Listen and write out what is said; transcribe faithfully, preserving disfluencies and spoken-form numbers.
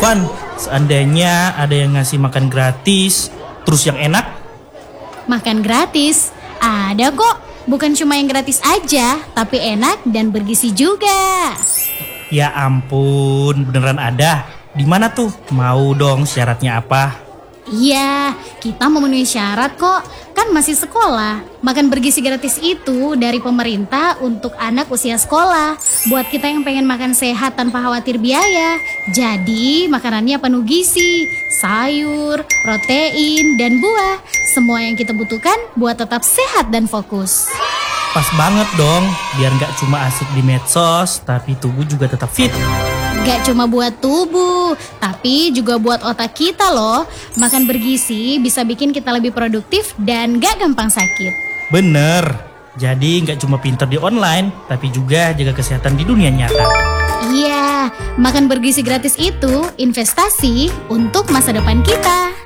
Van, seandainya ada yang ngasih makan gratis, terus yang enak? Makan gratis? Ada kok. Bukan cuma yang gratis aja, tapi enak dan bergizi juga. Ya ampun, beneran ada? Di mana tuh? Mau dong, syaratnya apa? Iya, kita memenuhi syarat kok. Kan masih sekolah. Makan bergizi gratis itu dari pemerintah untuk anak usia sekolah. Buat kita yang pengen makan sehat tanpa khawatir biaya. Jadi makanannya penuh gizi, sayur, protein, dan buah. Semua yang kita butuhkan buat tetap sehat dan fokus. Pas banget dong, biar gak cuma asik di medsos, tapi tubuh juga tetap fit. Gak cuma buat tubuh, tapi juga buat otak kita loh. Makan bergizi bisa bikin kita lebih produktif dan gak gampang sakit. Bener, jadi gak cuma pinter di online, tapi juga jaga kesehatan di dunia nyata. Iya, makan bergizi gratis itu investasi untuk masa depan kita.